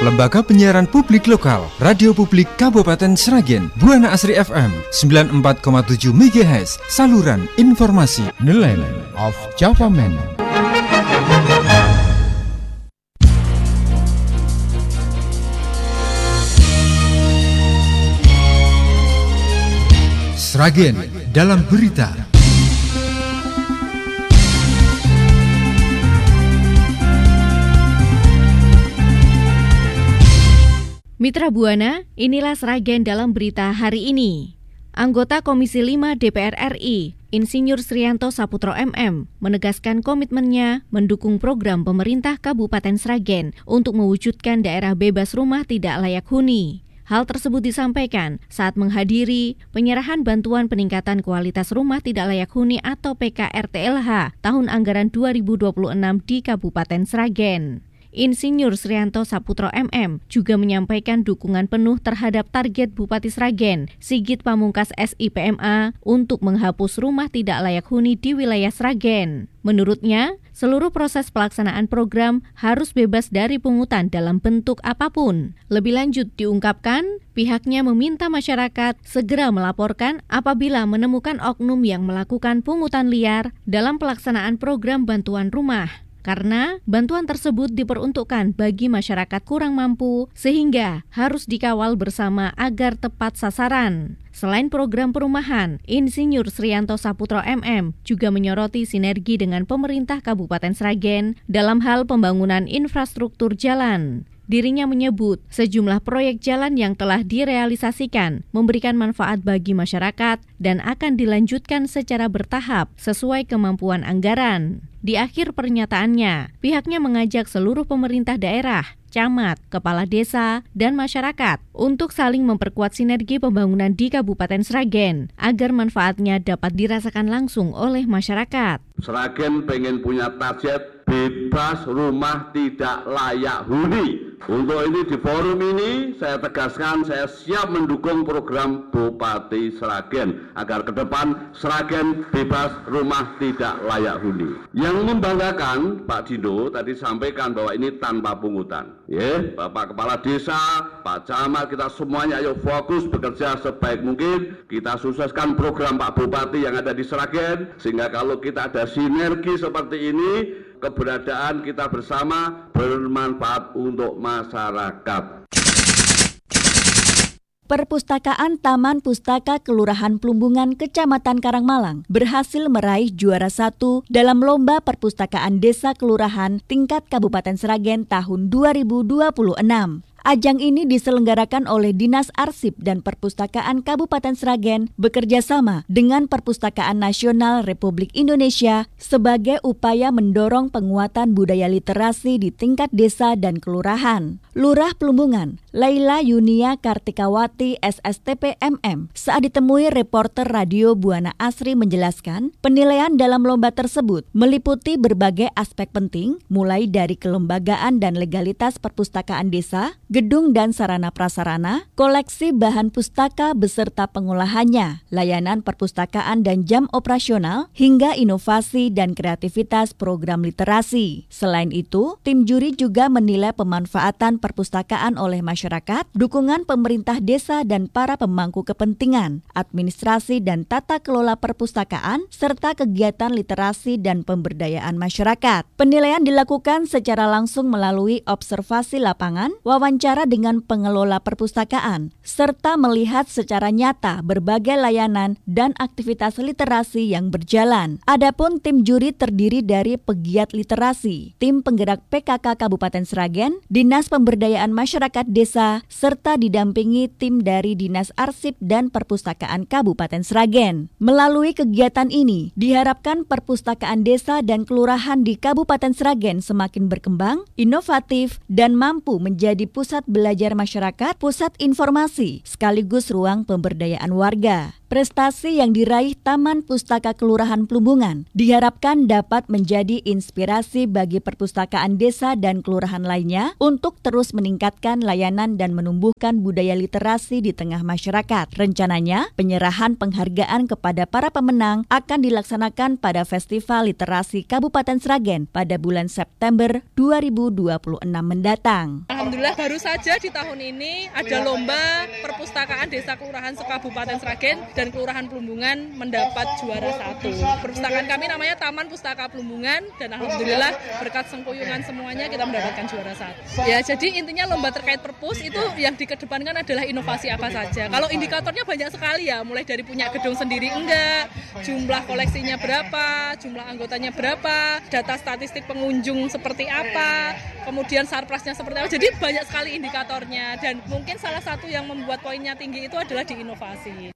Lembaga Penyiaran Publik Lokal, Radio Publik Kabupaten Sragen, Buana Asri FM 94,7 MHz, saluran informasi. The Land of Java Man. Sragen dalam berita. Mitra Buana, inilah Sragen dalam berita hari ini. Anggota Komisi 5 DPR RI, Insinyur Srianto Saputro MM, menegaskan komitmennya mendukung program pemerintah Kabupaten Sragen untuk mewujudkan daerah bebas rumah tidak layak huni. Hal tersebut disampaikan saat menghadiri penyerahan bantuan peningkatan kualitas rumah tidak layak huni atau PKRTLH tahun anggaran 2026 di Kabupaten Sragen. Insinyur Srianto Saputro MM juga menyampaikan dukungan penuh terhadap target Bupati Sragen, Sigit Pamungkas SIPMA, untuk menghapus rumah tidak layak huni di wilayah Sragen. Menurutnya, seluruh proses pelaksanaan program harus bebas dari pungutan dalam bentuk apapun. Lebih lanjut diungkapkan, pihaknya meminta masyarakat segera melaporkan apabila menemukan oknum yang melakukan pungutan liar dalam pelaksanaan program bantuan rumah. Karena bantuan tersebut diperuntukkan bagi masyarakat kurang mampu sehingga harus dikawal bersama agar tepat sasaran. Selain program perumahan, Insinyur Srianto Saputro MM juga menyoroti sinergi dengan pemerintah Kabupaten Sragen dalam hal pembangunan infrastruktur jalan. Dirinya menyebut sejumlah proyek jalan yang telah direalisasikan memberikan manfaat bagi masyarakat dan akan dilanjutkan secara bertahap sesuai kemampuan anggaran. Di akhir pernyataannya, pihaknya mengajak seluruh pemerintah daerah, camat, kepala desa, dan masyarakat untuk saling memperkuat sinergi pembangunan di Kabupaten Sragen agar manfaatnya dapat dirasakan langsung oleh masyarakat. Sragen pengen punya target bebas rumah tidak layak huni. Untuk ini di forum ini saya tegaskan saya siap mendukung program Bupati Sragen agar ke depan Sragen bebas rumah tidak layak huni. Yang membanggakan Pak Dindo tadi sampaikan bahwa ini tanpa pungutan. Ya, Bapak Kepala Desa, Pak Camat, kita semuanya ayo fokus bekerja sebaik mungkin. Kita sukseskan program Pak Bupati yang ada di Sragen sehingga kalau kita ada sinergi seperti ini, keberadaan kita bersama bermanfaat untuk masyarakat. Perpustakaan Taman Pustaka Kelurahan Plumbungan, Kecamatan Karangmalang berhasil meraih juara 1 dalam Lomba Perpustakaan Desa Kelurahan tingkat Kabupaten Sragen tahun 2026. Ajang ini diselenggarakan oleh Dinas Arsip dan Perpustakaan Kabupaten Sragen bekerja sama dengan Perpustakaan Nasional Republik Indonesia sebagai upaya mendorong penguatan budaya literasi di tingkat desa dan kelurahan. Lurah Plumbungan, Laila Yunia Kartikawati SSTP MM, saat ditemui reporter radio Buana Asri menjelaskan, penilaian dalam lomba tersebut meliputi berbagai aspek penting, mulai dari kelembagaan dan legalitas perpustakaan desa, gedung dan sarana prasarana, koleksi bahan pustaka beserta pengolahannya, layanan perpustakaan dan jam operasional, hingga inovasi dan kreativitas program literasi. Selain itu, tim juri juga menilai pemanfaatan perpustakaan oleh masyarakat, dukungan pemerintah desa dan para pemangku kepentingan, administrasi dan tata kelola perpustakaan, serta kegiatan literasi dan pemberdayaan masyarakat. Penilaian dilakukan secara langsung melalui observasi lapangan, wawancara dengan pengelola perpustakaan, serta melihat secara nyata berbagai layanan dan aktivitas literasi yang berjalan. Adapun tim juri terdiri dari pegiat literasi, tim penggerak PKK Kabupaten Sragen, Dinas Pemberdayaan Masyarakat Desa, serta didampingi tim dari Dinas Arsip dan Perpustakaan Kabupaten Sragen. Melalui kegiatan ini, diharapkan perpustakaan desa dan kelurahan di Kabupaten Sragen semakin berkembang, inovatif, dan mampu menjadi pusat belajar masyarakat, pusat informasi, sekaligus ruang pemberdayaan warga. Prestasi yang diraih Taman Pustaka Kelurahan Plumbungan diharapkan dapat menjadi inspirasi bagi perpustakaan desa dan kelurahan lainnya untuk terus meningkatkan layanan dan menumbuhkan budaya literasi di tengah masyarakat. Rencananya, penyerahan penghargaan kepada para pemenang akan dilaksanakan pada Festival Literasi Kabupaten Sragen pada bulan September 2026 mendatang. Alhamdulillah baru saja di tahun ini ada lomba perpustakaan desa kelurahan se-Kabupaten Sragen dan Kelurahan Plumbungan mendapat juara 1. Perpustakaan kami namanya Taman Pustaka Plumbungan dan alhamdulillah berkat sengkuyungan semuanya kita mendapatkan juara 1. Ya, jadi intinya lomba terkait perpus itu yang dikedepankan adalah inovasi apa saja. Kalau indikatornya banyak sekali ya, mulai dari punya gedung sendiri enggak, jumlah koleksinya berapa, jumlah anggotanya berapa, data statistik pengunjung seperti apa, kemudian sarplasnya seperti apa. Jadi banyak sekali indikatornya dan mungkin salah satu yang membuat poinnya tinggi itu adalah di inovasi.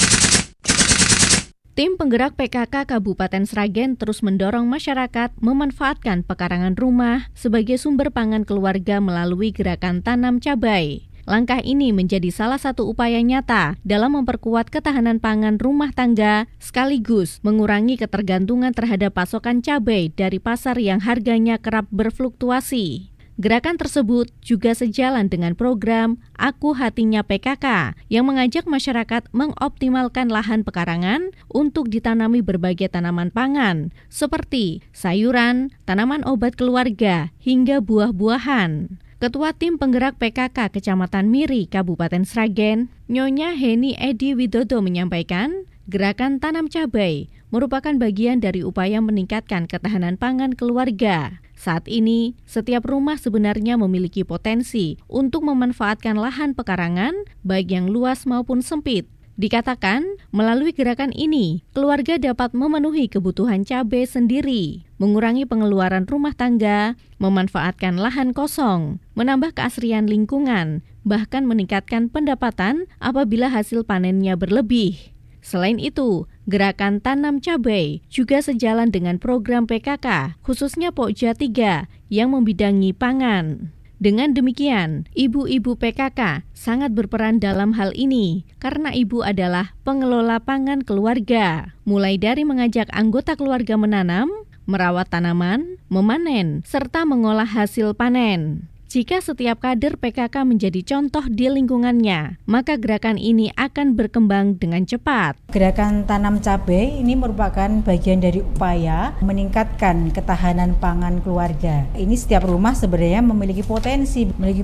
Tim penggerak PKK Kabupaten Sragen terus mendorong masyarakat memanfaatkan pekarangan rumah sebagai sumber pangan keluarga melalui gerakan tanam cabai. Langkah ini menjadi salah satu upaya nyata dalam memperkuat ketahanan pangan rumah tangga sekaligus mengurangi ketergantungan terhadap pasokan cabai dari pasar yang harganya kerap berfluktuasi. Gerakan tersebut juga sejalan dengan program Aku Hatinya PKK yang mengajak masyarakat mengoptimalkan lahan pekarangan untuk ditanami berbagai tanaman pangan seperti sayuran, tanaman obat keluarga, hingga buah-buahan. Ketua Tim Penggerak PKK Kecamatan Miri, Kabupaten Sragen, Nyonya Heni Edi Widodo menyampaikan, gerakan tanam cabai merupakan bagian dari upaya meningkatkan ketahanan pangan keluarga. Saat ini, setiap rumah sebenarnya memiliki potensi untuk memanfaatkan lahan pekarangan, baik yang luas maupun sempit. Dikatakan, melalui gerakan ini, keluarga dapat memenuhi kebutuhan cabai sendiri, mengurangi pengeluaran rumah tangga, memanfaatkan lahan kosong, menambah keasrian lingkungan, bahkan meningkatkan pendapatan apabila hasil panennya berlebih. Selain itu, gerakan tanam cabai juga sejalan dengan program PKK, khususnya Pokja 3 yang membidangi pangan. Dengan demikian, ibu-ibu PKK sangat berperan dalam hal ini karena ibu adalah pengelola pangan keluarga, mulai dari mengajak anggota keluarga menanam, merawat tanaman, memanen, serta mengolah hasil panen. Jika setiap kader PKK menjadi contoh di lingkungannya, maka gerakan ini akan berkembang dengan cepat. Gerakan tanam cabai ini merupakan bagian dari upaya meningkatkan ketahanan pangan keluarga. Ini setiap rumah sebenarnya memiliki potensi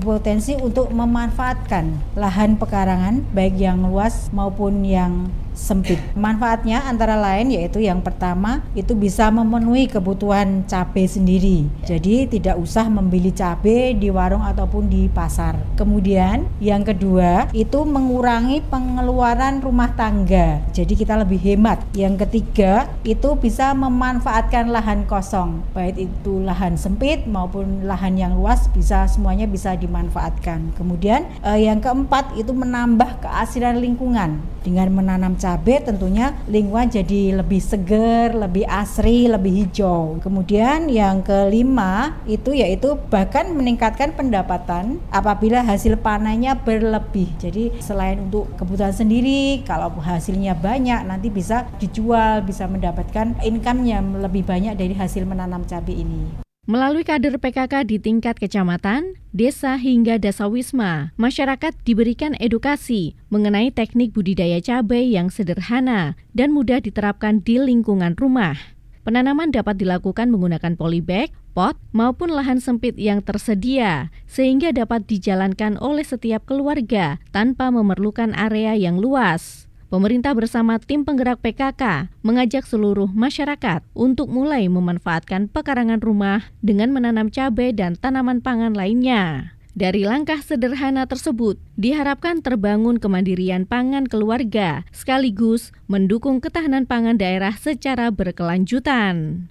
untuk memanfaatkan lahan pekarangan baik yang luas maupun yang sempit. Manfaatnya antara lain yaitu yang pertama itu bisa memenuhi kebutuhan cabai sendiri. Jadi tidak usah membeli cabai di warung ataupun di pasar. Kemudian yang kedua itu mengurangi pengeluaran rumah tangga. Jadi kita lebih hemat. Yang ketiga itu bisa memanfaatkan lahan kosong. Baik itu lahan sempit maupun lahan yang luas semuanya bisa dimanfaatkan. Kemudian yang keempat itu menambah keasrian lingkungan. Dengan menanam cabai tentunya lingkungan jadi lebih segar, lebih asri, lebih hijau. Kemudian yang kelima itu yaitu bahkan meningkatkan pendapatan apabila hasil panennya berlebih. Jadi selain untuk kebutuhan sendiri, kalau hasilnya banyak nanti bisa dijual, bisa mendapatkan income yang lebih banyak dari hasil menanam cabai ini. Melalui kader PKK di tingkat kecamatan, desa hingga dasawisma, masyarakat diberikan edukasi mengenai teknik budidaya cabai yang sederhana dan mudah diterapkan di lingkungan rumah. Penanaman dapat dilakukan menggunakan polybag, pot, maupun lahan sempit yang tersedia, sehingga dapat dijalankan oleh setiap keluarga tanpa memerlukan area yang luas. Pemerintah bersama tim penggerak PKK mengajak seluruh masyarakat untuk mulai memanfaatkan pekarangan rumah dengan menanam cabai dan tanaman pangan lainnya. Dari langkah sederhana tersebut, diharapkan terbangun kemandirian pangan keluarga, sekaligus mendukung ketahanan pangan daerah secara berkelanjutan.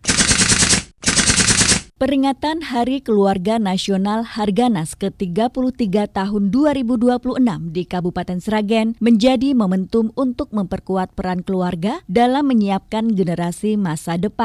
Peringatan Hari Keluarga Nasional Harganas ke-33 tahun 2026 di Kabupaten Sragen menjadi momentum untuk memperkuat peran keluarga dalam menyiapkan generasi masa depan.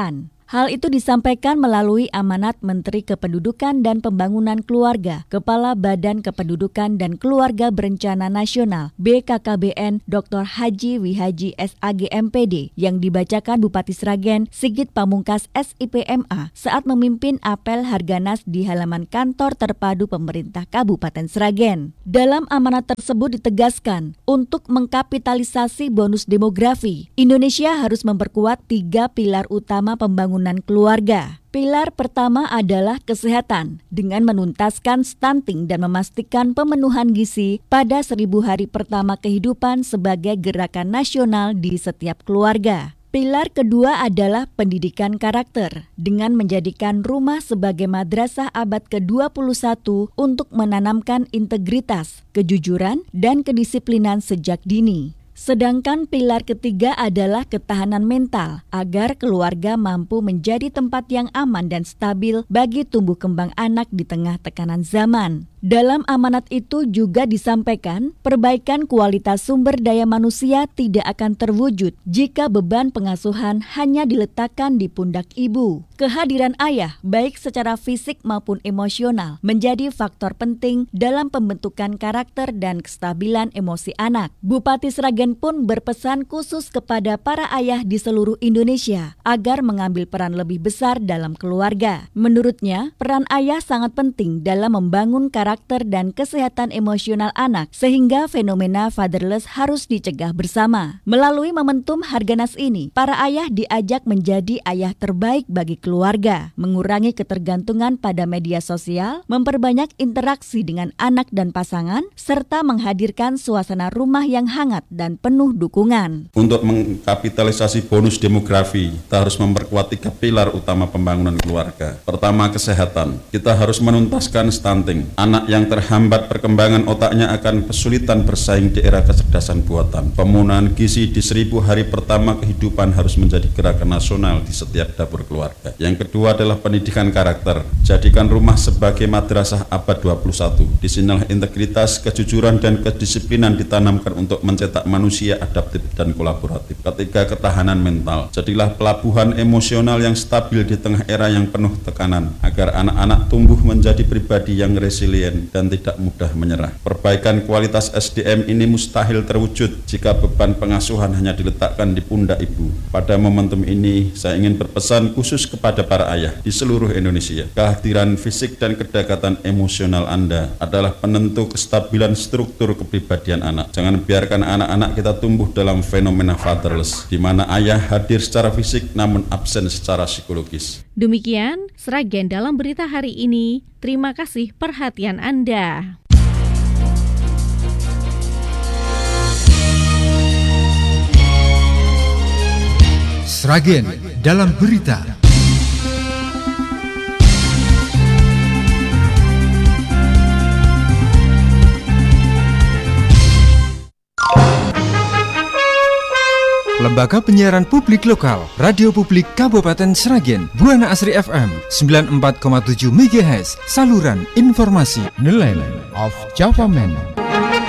Hal itu disampaikan melalui amanat Menteri Kependudukan dan Pembangunan Keluarga, Kepala Badan Kependudukan dan Keluarga Berencana Nasional BKKBN Dr. Haji Wihaji SAG MPD yang dibacakan Bupati Sragen Sigit Pamungkas SIPMA saat memimpin apel Harganas di halaman kantor terpadu pemerintah Kabupaten Sragen. Dalam amanat tersebut ditegaskan, untuk mengkapitalisasi bonus demografi, Indonesia harus memperkuat 3 pilar utama pembangunan keluarga. Pilar pertama adalah kesehatan, dengan menuntaskan stunting dan memastikan pemenuhan gizi pada 1000 hari pertama kehidupan sebagai gerakan nasional di setiap keluarga. Pilar kedua adalah pendidikan karakter, dengan menjadikan rumah sebagai madrasah abad ke-21 untuk menanamkan integritas, kejujuran, dan kedisiplinan sejak dini. Sedangkan pilar ketiga adalah ketahanan mental, agar keluarga mampu menjadi tempat yang aman dan stabil bagi tumbuh kembang anak di tengah tekanan zaman. Dalam amanat itu juga disampaikan, perbaikan kualitas sumber daya manusia tidak akan terwujud jika beban pengasuhan hanya diletakkan di pundak ibu. Kehadiran ayah, baik secara fisik maupun emosional, menjadi faktor penting dalam pembentukan karakter dan kestabilan emosi anak. Bupati Sragen pun berpesan khusus kepada para ayah di seluruh Indonesia agar mengambil peran lebih besar dalam keluarga. Menurutnya, peran ayah sangat penting dalam membangun karakter dan kesehatan emosional anak, sehingga fenomena fatherless harus dicegah bersama. Melalui momentum Harganas ini, para ayah diajak menjadi ayah terbaik bagi keluarga, mengurangi ketergantungan pada media sosial, memperbanyak interaksi dengan anak dan pasangan, serta menghadirkan suasana rumah yang hangat dan penuh dukungan. Untuk mengkapitalisasi bonus demografi, kita harus memperkuat 3 pilar utama pembangunan keluarga. Pertama, kesehatan. Kita harus menuntaskan stunting. Anak yang terhambat perkembangan otaknya akan kesulitan bersaing di era kecerdasan buatan. Pemenuhan gizi di 1000 hari pertama kehidupan harus menjadi gerakan nasional di setiap dapur keluarga. Yang kedua adalah pendidikan karakter. Jadikan rumah sebagai madrasah abad 21. Di sinilah integritas, kejujuran, dan kedisiplinan ditanamkan untuk mencetak manusia adaptif dan kolaboratif. Ketiga, ketahanan mental. Jadilah pelabuhan emosional yang stabil di tengah era yang penuh tekanan, agar anak-anak tumbuh menjadi pribadi yang resilient dan tidak mudah menyerah. Perbaikan kualitas SDM ini mustahil terwujud jika beban pengasuhan hanya diletakkan di pundak ibu. Pada momentum ini, saya ingin berpesan khusus kepada para ayah di seluruh Indonesia. Kehadiran fisik dan kedekatan emosional Anda adalah penentu kestabilan struktur kepribadian anak. Jangan biarkan anak-anak kita tumbuh dalam fenomena fatherless, di mana ayah hadir secara fisik namun absen secara psikologis. Demikian Sragen dalam berita hari ini. Terima kasih perhatian Anda. Sragen dalam berita. Lembaga Penyiaran Publik Lokal, Radio Publik Kabupaten Sragen, Buana Asri FM 94,7 MHz, saluran informasi, nilai of Java Man.